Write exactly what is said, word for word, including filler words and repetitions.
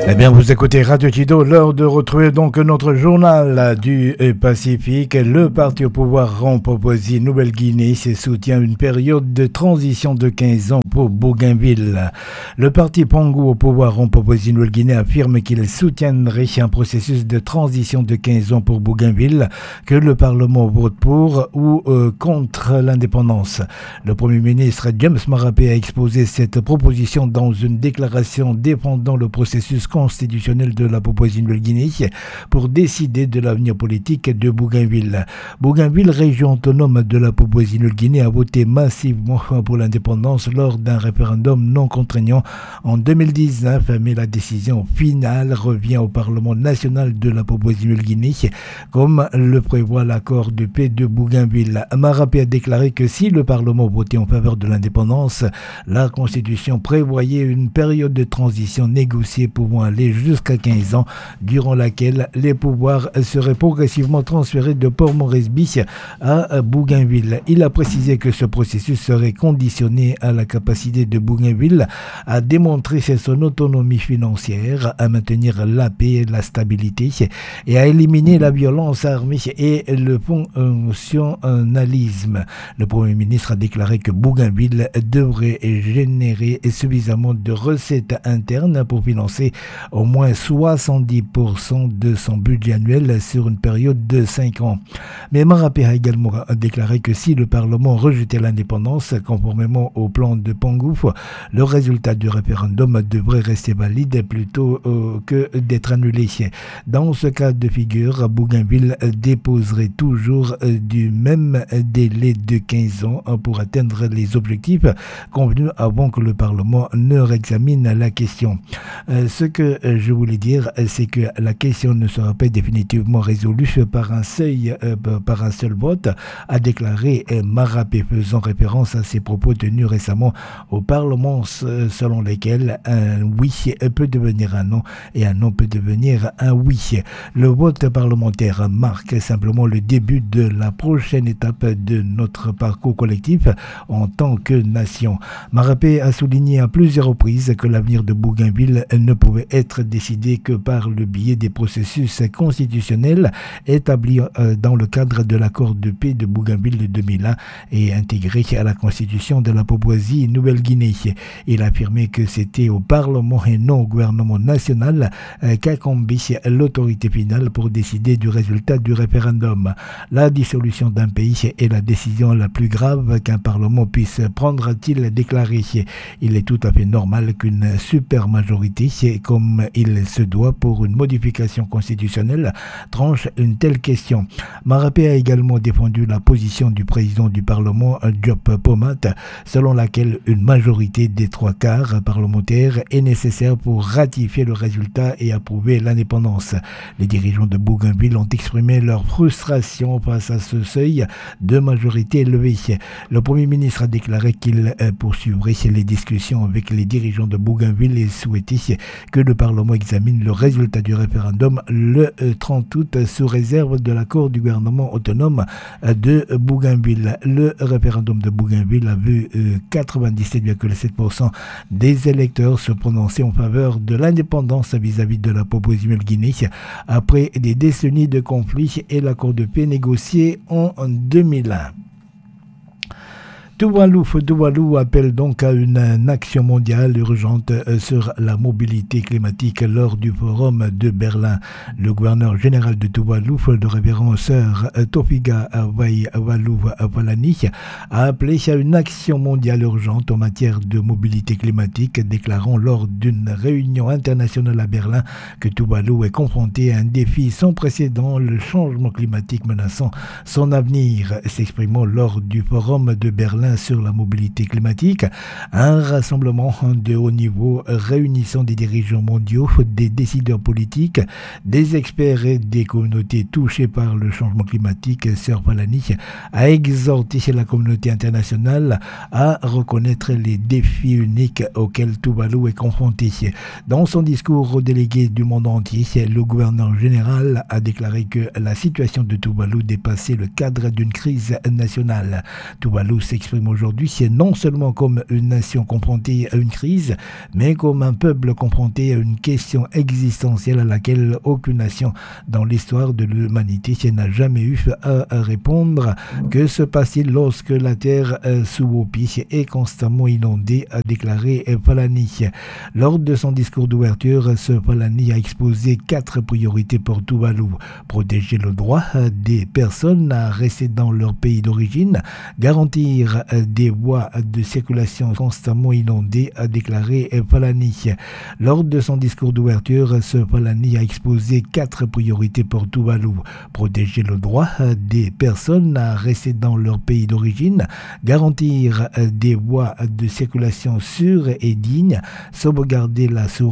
Eh bien, vous écoutez Radio Kido, l'heure de retrouver donc notre journal du Pacifique. Le parti au pouvoir Rampoposi Nouvelle-Guinée se soutient une période de transition de quinze ans pour Bougainville. Le parti Pangou au pouvoir Rampoposi Nouvelle-Guinée affirme qu'il soutiendrait un processus de transition de quinze ans pour Bougainville, que le Parlement vote pour ou euh, contre l'indépendance. Le Premier ministre James Marape a exposé cette proposition dans une déclaration défendant le processus constitutionnel de la Papouasie-Nouvelle-Guinée pour décider de l'avenir politique de Bougainville. Bougainville, région autonome de la Papouasie-Nouvelle-Guinée, a voté massivement pour l'indépendance lors d'un référendum non contraignant en deux mille dix-neuf, mais la décision finale revient au Parlement national de la Papouasie-Nouvelle-Guinée, comme le prévoit l'accord de paix de Bougainville. Marape a déclaré que si le Parlement votait en faveur de l'indépendance, la Constitution prévoyait une période de transition négociée pouvant aller jusqu'à quinze ans, durant laquelle les pouvoirs seraient progressivement transférés de Port Moresby à Bougainville. Il a précisé que ce processus serait conditionné à la capacité de Bougainville à démontrer son autonomie financière, à maintenir la paix et la stabilité et à éliminer la violence armée et le fonctionnalisme. Le Premier ministre a déclaré que Bougainville devrait générer suffisamment de recettes internes pour financer au moins soixante-dix pour cent de son budget annuel sur une période de cinq ans. Mais Marape a également déclaré que si le Parlement rejetait l'indépendance conformément au plan de Pangouf, le résultat du référendum devrait rester valide plutôt euh, que d'être annulé. Dans ce cas de figure, Bougainville déposerait toujours euh, du même délai de quinze ans pour atteindre les objectifs convenus avant que le Parlement ne réexamine la question. Euh, ce que je voulais dire, c'est que la question ne sera pas définitivement résolue par un seul, euh, par un seul vote, a déclaré Marape, faisant référence à ses propos tenus récemment au Parlement, selon lesquels un oui peut devenir un non et un non peut devenir un oui. Le vote parlementaire marque simplement le début de la prochaine étape de notre parcours collectif en tant que nation. Marape a souligné à plusieurs reprises que l'avenir de Bougainville ne pouvait être décidé que par le biais des processus constitutionnels établis dans le cadre de l'accord de paix de Bougainville de deux mille un et intégrés à la constitution de la Papouasie-Nouvelle-Guinée. Il a affirmé que c'était au Parlement et non au gouvernement national qu'incombait l'autorité finale pour décider du résultat du référendum. La dissolution d'un pays est la décision la plus grave qu'un Parlement puisse prendre, a-t-il déclaré. Il est tout à fait normal qu'une supermajorité, comme il se doit pour une modification constitutionnelle, tranche une telle question. Marape a également défendu la position du président du Parlement, Diop Pomat, selon laquelle une majorité des trois quarts parlementaires est nécessaire pour ratifier le résultat et approuver l'indépendance. Les dirigeants de Bougainville ont exprimé leur frustration face à ce seuil de majorité élevée. Le Premier ministre a déclaré qu'il poursuivrait les discussions avec les dirigeants de Bougainville et souhaitait que le Parlement examine le résultat du référendum le trente août sous réserve de l'accord du gouvernement autonome de Bougainville. Le référendum de Bougainville a vu quatre-vingt-dix-sept virgule sept pour cent des électeurs se prononcer en faveur de l'indépendance vis-à-vis de la Papouasie-Nouvelle-Guinée après des décennies de conflits et l'accord de paix négocié en deux mille un. Tuvalu, Tuvalu appelle donc à une, une action mondiale urgente sur la mobilité climatique lors du forum de Berlin. Le gouverneur général de Tuvalu, le révérend sœur Tofiga Waiwalu Falani, a appelé à une action mondiale urgente en matière de mobilité climatique, déclarant lors d'une réunion internationale à Berlin que Tuvalu est confronté à un défi sans précédent, le changement climatique menaçant son avenir. S'exprimant lors du forum de Berlin sur la mobilité climatique, un rassemblement de haut niveau réunissant des dirigeants mondiaux, des décideurs politiques, des experts et des communautés touchées par le changement climatique. Sœur Falani a exhorté la communauté internationale à reconnaître les défis uniques auxquels Tuvalu est confronté. Dans son discours aux délégués du monde entier, le gouverneur général a déclaré que la situation de Tuvalu dépassait le cadre d'une crise nationale. Tuvalu s'exprime s'exprime aujourd'hui non seulement comme une nation confrontée à une crise, mais comme un peuple confronté à une question existentielle à laquelle aucune nation dans l'histoire de l'humanité n'a jamais eu à répondre. Que se passe-t-il lorsque la terre sous vos pieds est constamment inondée, a déclaré Palani. Lors de son discours d'ouverture, ce Palani a exposé quatre priorités pour Tuvalu. Protéger le droit des personnes à rester dans leur pays d'origine, garantir des voies de circulation constamment inondées, a déclaré Palani. Lors de son discours d'ouverture, ce Palani a exposé quatre priorités pour Tuvalu. Protéger le droit des personnes à rester dans leur pays d'origine, garantir des voies de circulation sûres et dignes, sauvegarder la souveraineté